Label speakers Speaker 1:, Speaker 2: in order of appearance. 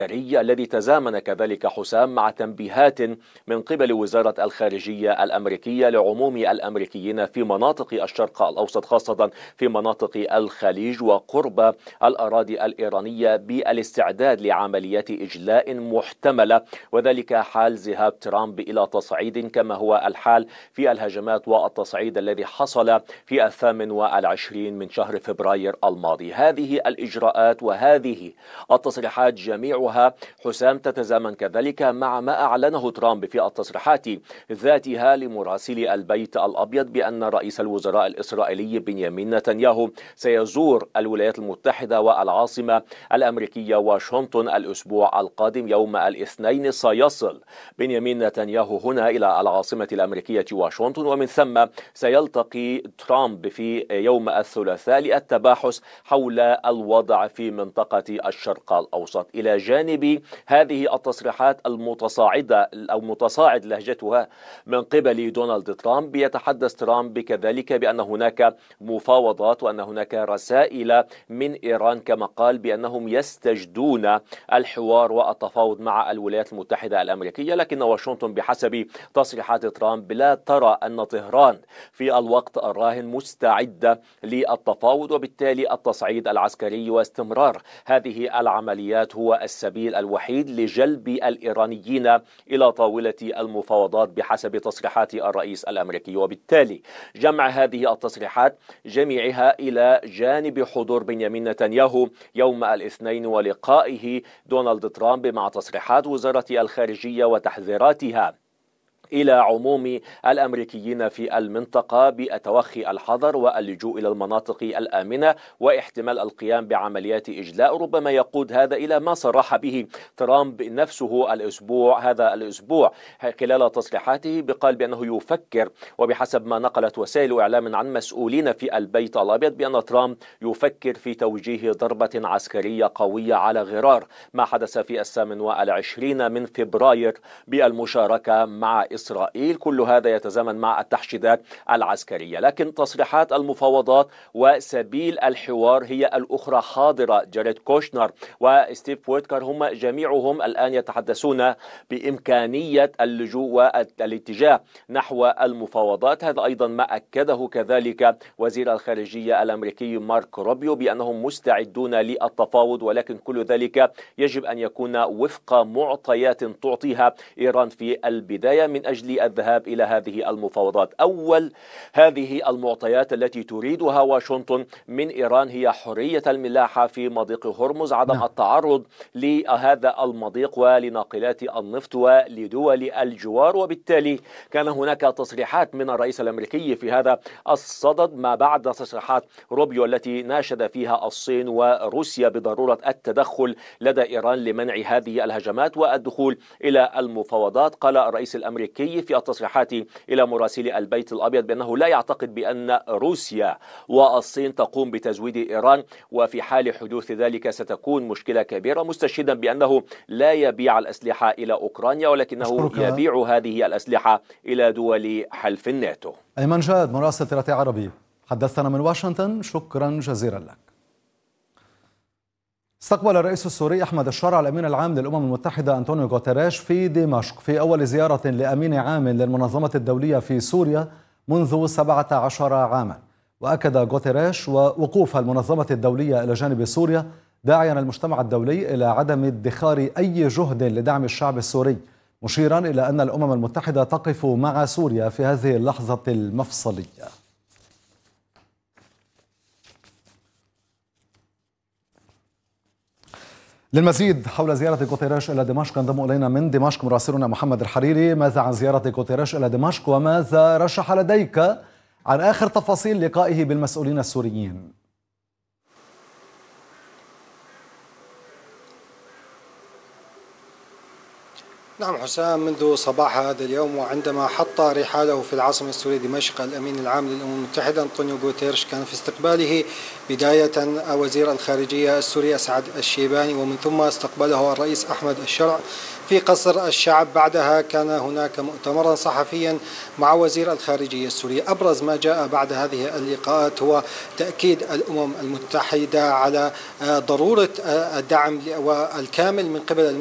Speaker 1: الذي تزامن كذلك حسام مع تنبيهات من قبل وزارة الخارجية الأمريكية لعموم الأمريكيين في مناطق الشرق الأوسط، خاصة في مناطق الخليج وقرب الأراضي الإيرانية، بالاستعداد لعمليات إجلاء محتملة، وذلك حال ذهاب ترامب إلى تصعيد كما هو الحال في الهجمات والتصعيد الذي حصل في 28 من شهر فبراير الماضي. هذه الإجراءات وهذه التصريحات جميعها حسام تتزامن كذلك مع ما أعلنه ترامب في التصريحات ذاتها لمراسل البيت الأبيض بأن رئيس الوزراء الإسرائيلي بنيامين نتنياهو سيزور الولايات المتحدة والعاصمة الأمريكية واشنطن الأسبوع القادم. يوم الاثنين سيصل بنيامين نتنياهو هنا إلى العاصمة الأمريكية واشنطن، ومن ثم سيلتقي ترامب في يوم الثلاثاء للتباحث حول الوضع في منطقة الشرق الأوسط. إلى جانب هذه التصريحات المتصاعدة أو متصاعد لهجتها من قبل دونالد ترامب، يتحدث ترامب كذلك بأن هناك مفاوضات وأن هناك رسائل من إيران، كما قال بأنهم يستجدون الحوار والتفاوض مع الولايات المتحدة الأمريكية، لكن واشنطن بحسب تصريحات ترامب لا ترى أن طهران في الوقت الراهن مستعدة للتفاوض، وبالتالي التصعيد العسكري واستمرار هذه العمليات هو السبيل الوحيد لجلب الإيرانيين إلى طاولة المفاوضات بحسب تصريحات الرئيس الأمريكي. وبالتالي جمع هذه التصريحات جميعها إلى جانب حضور بنيامين نتنياهو يوم الاثنين ولقائه دونالد ترامب مع تصريحات وزارة الخارجية وتحذيراتها إلى عموم الأمريكيين في المنطقة بتوخي الحذر واللجوء إلى المناطق الآمنة واحتمال القيام بعمليات إجلاء، ربما يقود هذا إلى ما صرح به ترامب نفسه هذا الأسبوع خلال تصريحاته، بقال بأنه يفكر، وبحسب ما نقلت وسائل إعلام عن مسؤولين في البيت الأبيض، بأن ترامب يفكر في توجيه ضربة عسكرية قوية على غرار ما حدث في 28 من فبراير بالمشاركة مع إسرائيل. كل هذا يتزامن مع التحشيدات العسكرية، لكن تصريحات المفاوضات وسبيل الحوار هي الأخرى حاضرة. جاريد كوشنر وستيف ويتكر هم جميعهم الآن يتحدثون بإمكانية اللجوء والاتجاه نحو المفاوضات. هذا أيضا ما أكده كذلك وزير الخارجية الأمريكي مارك روبيو بأنهم مستعدون للتفاوض، ولكن كل ذلك يجب أن يكون وفق معطيات تعطيها إيران في البداية من أجل الذهاب إلى هذه المفاوضات. أول هذه المعطيات التي تريدها واشنطن من إيران هي حرية الملاحة في مضيق هرمز، عدم التعرض لهذا المضيق ولناقلات النفط ولدول الجوار. وبالتالي كان هناك تصريحات من الرئيس الأمريكي في هذا الصدد ما بعد تصريحات روبيو التي ناشد فيها الصين وروسيا بضرورة التدخل لدى إيران لمنع هذه الهجمات والدخول إلى المفاوضات. قال الرئيس الأمريكي في التصريحات إلى مراسلي البيت الأبيض بأنه لا يعتقد بأن روسيا والصين تقوم بتزويد إيران، وفي حال حدوث ذلك ستكون مشكلة كبيرة، مستشهدا بأنه لا يبيع الأسلحة إلى أوكرانيا ولكنه يبيع هذه الأسلحة إلى دول حلف الناتو.
Speaker 2: أيمن جاد مراسل ترتي عربي حدثنا من واشنطن، شكرا جزيلا لك. استقبل الرئيس السوري أحمد الشرع الأمين العام للأمم المتحدة أنطونيو غوتيريش في دمشق في أول زيارة لأمين عام للمنظمة الدولية في سوريا منذ 17 عاما. وأكد غوتيريش وقوف المنظمة الدولية إلى جانب سوريا، داعيا المجتمع الدولي إلى عدم ادخار أي جهد لدعم الشعب السوري، مشيرا إلى أن الأمم المتحدة تقف مع سوريا في هذه اللحظة المفصلية. للمزيد حول زيارة غوتيريش إلى دمشق ينضم إلينا من دمشق مراسلنا محمد الحريري. ماذا عن زيارة غوتيريش إلى دمشق وماذا رشح لديك عن آخر تفاصيل لقائه بالمسؤولين السوريين؟
Speaker 3: نعم حسام، منذ صباح هذا اليوم وعندما حط رحاله في العاصمة السورية دمشق الأمين العام للأمم المتحدة أنطونيو غوتيريش، كان في استقباله بداية وزير الخارجية السوري أسعد الشيباني، ومن ثم استقبله الرئيس أحمد الشرع في قصر الشعب. بعدها كان هناك مؤتمرا صحفيا مع وزير الخارجية السوري. أبرز ما جاء بعد هذه اللقاءات هو تأكيد الأمم المتحدة على ضرورة الدعم والكامل من قبل